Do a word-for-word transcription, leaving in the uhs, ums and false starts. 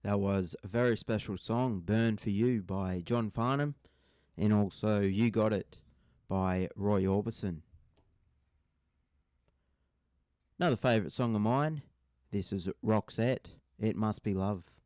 That was a very special song, Burn For You by John Farnham, and also You Got It by Roy Orbison. Another favourite song of mine, this is Roxette, It Must Be Love.